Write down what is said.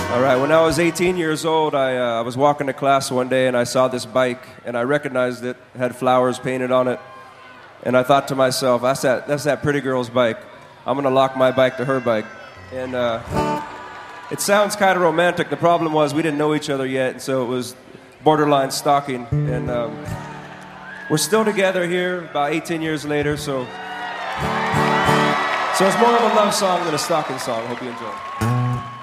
All right, when I was 18 years old, I was walking to class one day and I saw this bike and I recognized it. It had flowers painted on it. And I thought to myself, that's that pretty girl's bike. I'm going to lock my bike to her bike. And it sounds kind of romantic. The problem was we didn't know each other yet, and so it was borderline stalking. And we're still together here about 18 years later, so it's more of a love song than a stalking song. Hope you enjoy it.